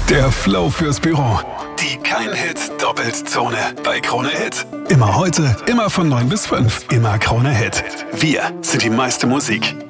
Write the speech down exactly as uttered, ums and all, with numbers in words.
Der Flow fürs Büro. Die Kein-Hit-Doppeltzone bei Krone Hit. Immer heute, immer von neun bis fünf. Immer Krone Hit. Wir sind die meiste Musik.